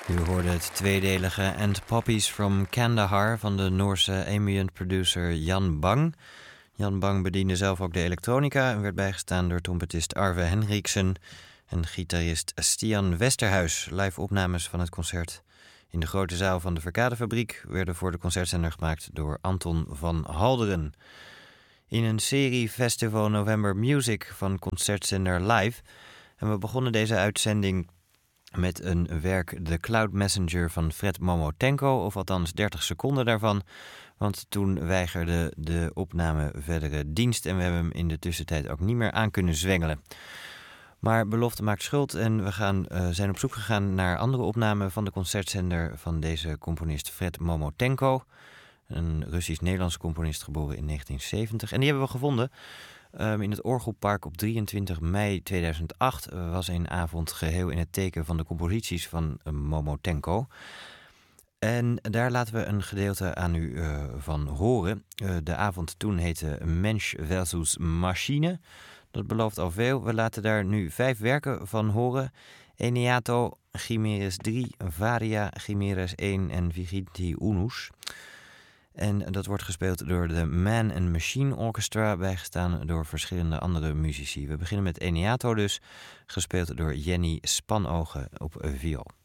U hoorde het tweedelige And Poppies from Kandahar van de Noorse ambient producer Jan Bang. Jan Bang bediende zelf ook de elektronica en werd bijgestaan door trompetist Arve Henriksen en gitarist Stian Westerhuis. Live opnames van het concert in de grote zaal van de Verkadefabriek werden voor de concertzender gemaakt door Anton van Halderen. In een serie Festival November Music van concertzender Live. En we begonnen deze uitzending met een werk The Cloud Messenger van Fred Momotenko, of althans 30 seconden daarvan. Want toen weigerde de opname verdere dienst en we hebben hem in de tussentijd ook niet meer aan kunnen zwengelen. Maar belofte maakt schuld en we zijn op zoek gegaan naar andere opnamen van de concertzender van deze componist Fred Momotenko. Een Russisch-Nederlandse componist geboren in 1970. En die hebben we gevonden in het Orgelpark op 23 mei 2008. Was een avond geheel in het teken van de composities van Momotenko. En daar laten we een gedeelte aan u van horen. De avond toen heette Mensch versus Machine. Dat belooft al veel. We laten daar nu 5 werken van horen. Eneato, Chimeres 3, Varia, Chimeres 1 en Vigiti Unus. En dat wordt gespeeld door de Man and Machine Orchestra, bijgestaan door verschillende andere muzici. We beginnen met Eneato dus, gespeeld door Jenny Spanogen op viool.